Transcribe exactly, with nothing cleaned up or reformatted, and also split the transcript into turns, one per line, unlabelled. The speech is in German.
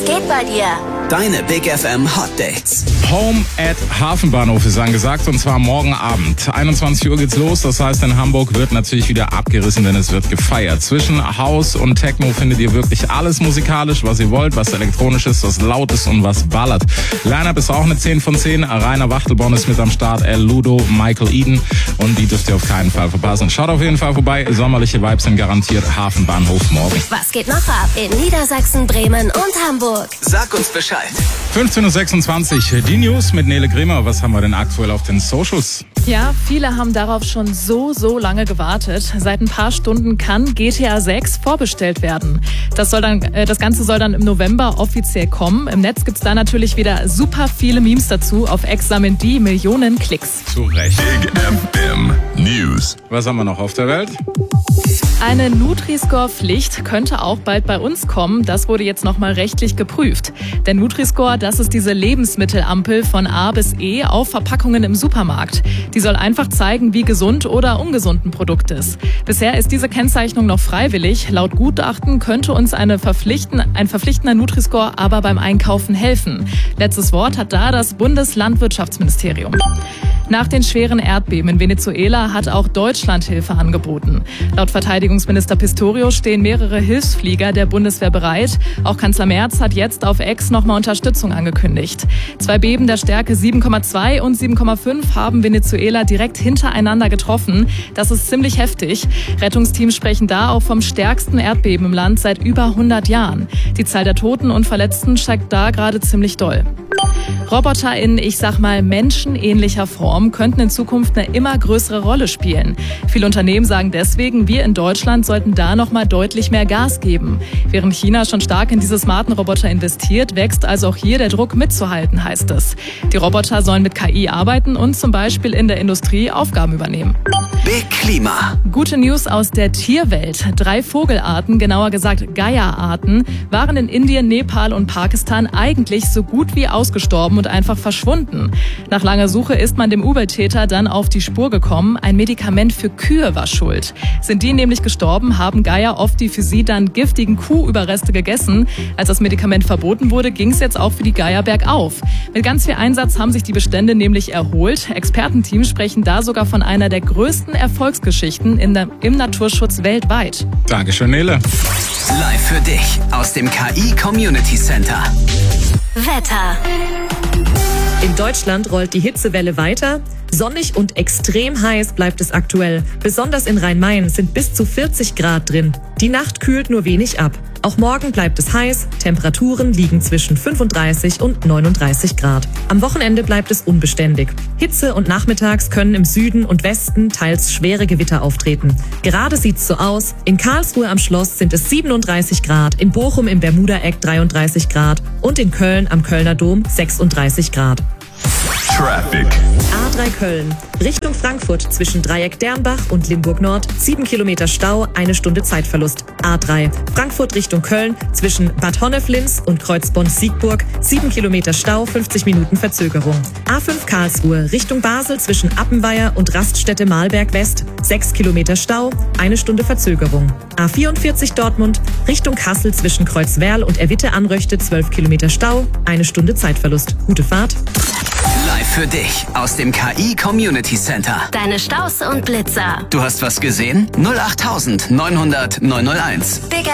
geht bei dir?
Deine Big F M Hot Dates.
Home at Hafenbahnhof ist angesagt, und zwar morgen Abend. einundzwanzig Uhr geht's los, das heißt, in Hamburg wird natürlich wieder abgerissen, denn es wird gefeiert. Zwischen House und Techno findet ihr wirklich alles musikalisch, was ihr wollt, was elektronisch ist, was laut ist und was ballert. Line-Up ist auch eine zehn von zehn. Rainer Wachtelborn ist mit am Start, El Ludo, Michael Eden, und die dürft ihr auf keinen Fall verpassen. Schaut auf jeden Fall vorbei, sommerliche Vibes sind garantiert. Hafenbahnhof morgen.
Was geht noch ab in Niedersachsen, Bremen und Hamburg?
Sag uns Bescheid.
fünfzehn Uhr sechsundzwanzig, die News mit Nele Grimmer. Was haben wir denn aktuell auf den Socials?
Ja, viele haben darauf schon so, so lange gewartet. Seit ein paar Stunden kann G T A sechs vorbestellt werden. Das soll dann, äh, das Ganze soll dann im November offiziell kommen. Im Netz gibt's da natürlich wieder super viele Memes dazu. Auf X sammeln die Millionen Klicks.
Zu Recht.
Big F M News.
Was haben wir noch auf der Welt?
Eine Nutri-Score-Pflicht könnte auch bald bei uns kommen. Das wurde jetzt nochmal rechtlich geprüft. Der Nutri-Score, das ist diese Lebensmittelampel von A bis E auf Verpackungen im Supermarkt. Die soll einfach zeigen, wie gesund oder ungesund ein Produkt ist. Bisher ist diese Kennzeichnung noch freiwillig. Laut Gutachten könnte uns eine verpflichten, ein verpflichtender Nutri-Score aber beim Einkaufen helfen. Letztes Wort hat da das Bundeslandwirtschaftsministerium. Nach den schweren Erdbeben in Venezuela hat auch Deutschland Hilfe angeboten. Laut Verteidigungsminister Pistorius stehen mehrere Hilfsflieger der Bundeswehr bereit. Auch Kanzler Merz hat jetzt auf X nochmal Unterstützung angekündigt. Zwei Beben der Stärke sieben Komma zwei und sieben Komma fünf haben Venezuela direkt hintereinander getroffen. Das ist ziemlich heftig. Rettungsteams sprechen da auch vom stärksten Erdbeben im Land seit über hundert Jahren. Die Zahl der Toten und Verletzten steigt da gerade ziemlich doll. Roboter in, ich sag mal, menschenähnlicher Form könnten in Zukunft eine immer größere Rolle spielen. Viele Unternehmen sagen deswegen, wir in Deutschland sollten da noch mal deutlich mehr Gas geben. Während China schon stark in diese smarten Roboter investiert, wächst also auch hier der Druck mitzuhalten, heißt es. Die Roboter sollen mit K I arbeiten und zum Beispiel in der Industrie Aufgaben übernehmen.
Big Klima.
Gute News aus der Tierwelt. Drei Vogelarten, genauer gesagt Geier-Arten, waren in Indien, Nepal und Pakistan eigentlich so gut wie ausgestorben und einfach verschwunden. Nach langer Suche ist man dem Übeltäter dann auf die Spur gekommen. Ein Medikament für Kühe war schuld. Sind die nämlich gestorben, haben Geier oft die für sie dann giftigen Kuhüberreste gegessen. Als das Medikament verboten wurde, ging es jetzt auch für die Geier bergauf. Mit ganz viel Einsatz haben sich die Bestände nämlich erholt. Expertenteams sprechen da sogar von einer der größten Erfolgsgeschichten in der, im Naturschutz weltweit.
Dankeschön, Nele.
Live für dich aus dem K I Community Center.
Wetter.
In Deutschland rollt die Hitzewelle weiter. Sonnig und extrem heiß bleibt es aktuell. Besonders in Rhein-Main sind bis zu vierzig Grad drin. Die Nacht kühlt nur wenig ab. Auch morgen bleibt es heiß. Temperaturen liegen zwischen fünfunddreißig und neununddreißig Grad. Am Wochenende bleibt es unbeständig. Hitze und nachmittags können im Süden und Westen teils schwere Gewitter auftreten. Gerade sieht's so aus. In Karlsruhe am Schloss sind es siebenunddreißig Grad, in Bochum im Bermuda-Eck dreiunddreißig Grad und in Köln am Kölner Dom sechsunddreißig Grad.
Traffic.
A drei Köln. Richtung Frankfurt zwischen Dreieck Dernbach und Limburg Nord. sieben Kilometer Stau, eine Stunde Zeitverlust. A drei. Frankfurt Richtung Köln zwischen Bad Honnef-Linz und Kreuzbonn-Siegburg. sieben Kilometer Stau, fünfzig Minuten Verzögerung. A fünf Karlsruhe Richtung Basel zwischen Appenweier und Raststätte Mahlberg West. sechs Kilometer Stau, eine Stunde Verzögerung. A vierundvierzig Dortmund Richtung Kassel zwischen Kreuzwerl und Erwitte-Anröchte. zwölf Kilometer Stau, eine Stunde Zeitverlust. Gute Fahrt.
Live für dich aus dem K I Community Center.
Deine Staus und Blitzer.
Du hast was gesehen? null acht neunhundert neunhunderteins.
Big